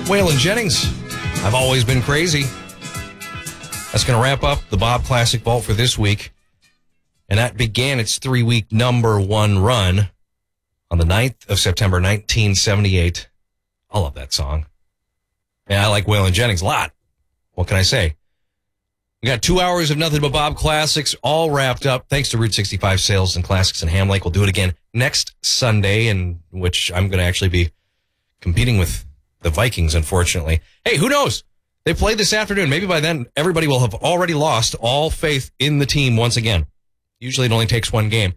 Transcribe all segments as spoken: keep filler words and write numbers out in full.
Waylon Jennings, I've always been crazy. That's going to wrap up the Bob Classic Vault for this week. And that began its three-week number one run on the ninth of September, nineteen seventy-eight. I love that song. Yeah, I like Waylon Jennings a lot. What can I say? We got two hours of nothing but Bob Classics all wrapped up. Thanks to Route sixty-five Sales and Classics in Ham Lake. We'll do it again next Sunday, in which I'm going to actually be competing with the Vikings, unfortunately. Hey, who knows? They play this afternoon. Maybe by then, everybody will have already lost all faith in the team once again. Usually it only takes one game.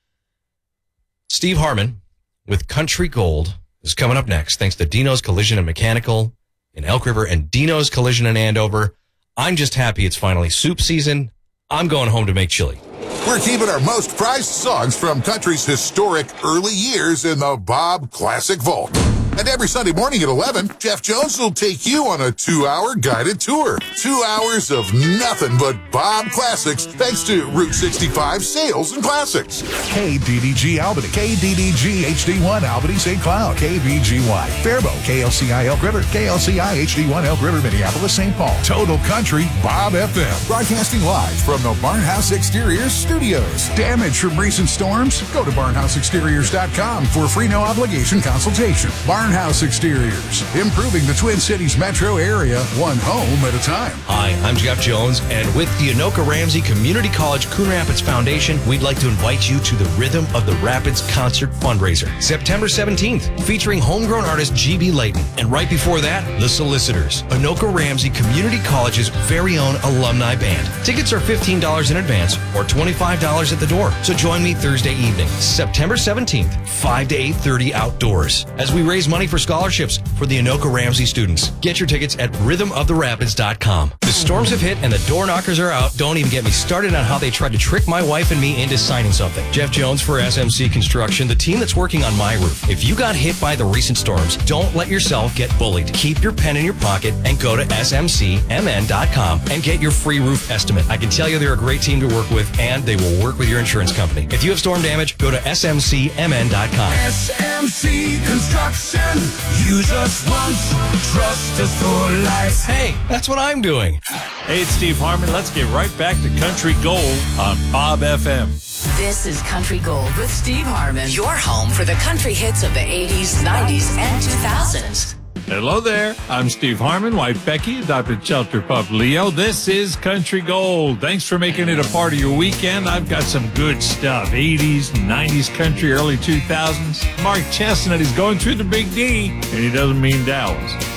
Steve Harmon with Country Gold is coming up next, thanks to Dino's Collision and Mechanical in Elk River and Dino's Collision in Andover. I'm just happy it's finally soup season. I'm going home to make chili. We're keeping our most prized songs from country's historic early years in the Bob Classic Vault. And every Sunday morning at eleven, Jeff Jones will take you on a two-hour guided tour. Two hours of nothing but Bob Classics, thanks to Route sixty-five Sales and Classics. K D D G Albany, K D D G H D one Albany Saint Cloud, K V G Y Faribault, K L C I Elk River, K L C I H D one Elk River, Minneapolis, Saint Paul. Total Country, Bob F M. Broadcasting live from the Barnhouse Exteriors Studios. Damage from recent storms? Go to barnhouse exteriors dot com for a free no-obligation consultation. Barnhouse Exteriors, improving the Twin Cities metro area, one home at a time. Hi, I'm Jeff Jones, and with the Anoka Ramsey Community College Coon Rapids Foundation, we'd like to invite you to the Rhythm of the Rapids concert fundraiser, September seventeenth, featuring homegrown artist G B Layton. And right before that, The Solicitors, Anoka Ramsey Community College's very own alumni band. Tickets are fifteen dollars in advance or twenty-five dollars at the door. So join me Thursday evening, September seventeenth, five to eight thirty outdoors, as we raise money for scholarships for the Anoka Ramsey students. Get your tickets at rhythm of the rapids dot com. The storms have hit and the door knockers are out. Don't even get me started on how they tried to trick my wife and me into signing something. Jeff Jones for S M C Construction, the team that's working on my roof. If you got hit by the recent storms, don't let yourself get bullied. Keep your pen in your pocket and go to S M C M N dot com and get your free roof estimate. I can tell you they're a great team to work with, and they will work with your insurance company. If you have storm damage, go to S M C M N dot com. S M C Construction. Use us once, trust us for life. Hey, that's what I'm doing. Hey, it's Steve Harmon. Let's get right back to Country Gold on Bob F M. This is Country Gold with Steve Harmon, your home for the country hits of the eighties, nineties, and two thousands. Hello there. I'm Steve Harmon, wife Becky, adopted shelter pup Leo. This is Country Gold. Thanks for making it a part of your weekend. I've got some good stuff. eighties, nineties country, early two thousands. Mark Chestnut is going through the Big D, and he doesn't mean Dallas.